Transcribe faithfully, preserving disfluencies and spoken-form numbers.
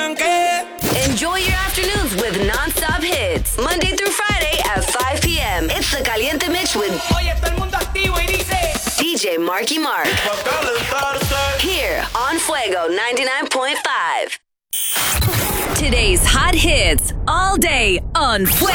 Enjoy your afternoons with non-stop hits. Monday through Friday at five p.m. It's the Caliente Mix with Oye, todo el mundo activo y dice D J Marky Mark. Here on Fuego ninety-nine point five. Today's hot hits all day on Fuego.